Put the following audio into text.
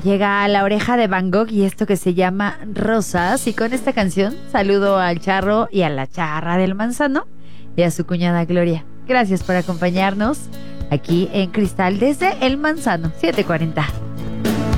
llega a La Oreja de Van Gogh y esto que se llama Rosas. Y con esta canción saludo al charro y a la charra del manzano y a su cuñada Gloria. Gracias por acompañarnos aquí en Cristal desde El Manzano, 740.